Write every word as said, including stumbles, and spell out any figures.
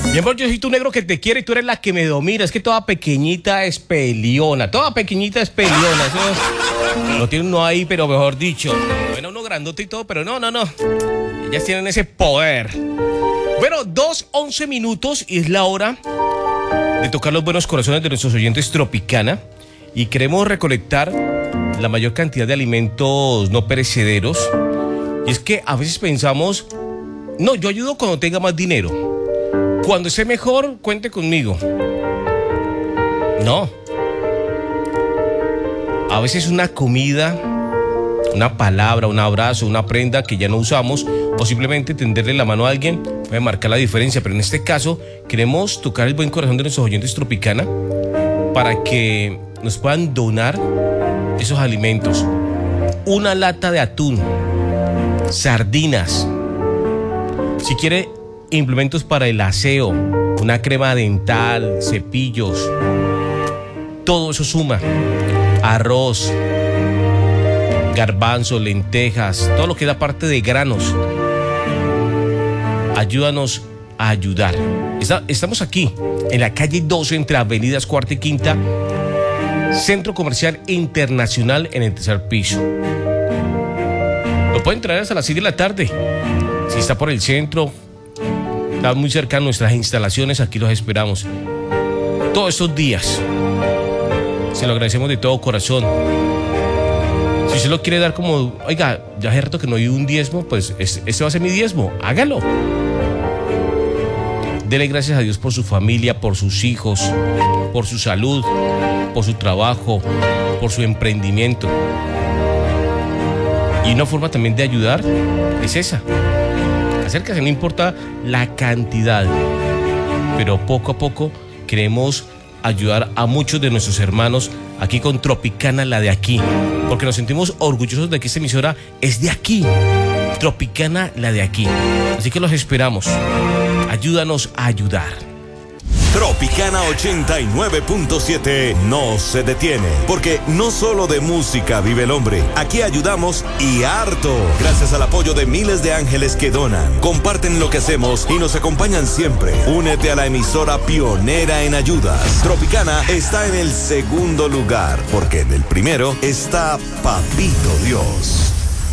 Mi amor, yo soy tu negro que te quiere y tú eres la que me domina. Es que toda pequeñita es peliona. Toda pequeñita es peliona. Eso lo tiene uno ahí, pero mejor dicho. Bueno, uno grandote y todo, pero no, no, no. Ellas tienen ese poder. Bueno, dos, once minutos y es la hora de tocar los buenos corazones de nuestros oyentes Tropicana. Y queremos recolectar la mayor cantidad de alimentos no perecederos. Y es que a veces pensamos, no, yo ayudo cuando tenga más dinero. Cuando esté mejor, cuente conmigo. No. A veces una comida, una palabra, un abrazo, una prenda que ya no usamos, o simplemente tenderle la mano a alguien puede marcar la diferencia. Pero en este caso, queremos tocar el buen corazón de nuestros oyentes Tropicana para que nos puedan donar esos alimentos. Una lata de atún, sardinas. Si quiere implementos para el aseo, una crema dental, cepillos, todo eso suma. Arroz, garbanzo, lentejas, todo lo que es la parte de granos. Ayúdanos a ayudar. Está, estamos aquí en la calle doce entre avenidas Cuarta y Quinta, Centro Comercial Internacional, en el tercer piso. Lo pueden traer hasta las seis de la tarde. Si está por el centro, está muy cerca de nuestras instalaciones, aquí los esperamos todos estos días. Se lo agradecemos de todo corazón. Si usted lo quiere dar como, oiga, ya hace rato que no hay un diezmo, pues este va a ser mi diezmo, hágalo. Dele gracias a Dios por su familia, por sus hijos, por su salud, por su trabajo, por su emprendimiento. Y una forma también de ayudar es esa. Acérquese, no importa la cantidad, pero poco a poco queremos ayudar a muchos de nuestros hermanos aquí con Tropicana, la de aquí, porque nos sentimos orgullosos de que esta emisora es de aquí. Tropicana, la de aquí. Así que los esperamos. Ayúdanos a ayudar. Tropicana ochenta y nueve punto siete no se detiene, porque no solo de música vive el hombre. Aquí ayudamos y harto, gracias al apoyo de miles de ángeles que donan, comparten lo que hacemos y nos acompañan siempre. Únete a la emisora pionera en ayudas. Tropicana está en el segundo lugar, porque en el primero está Papito Dios.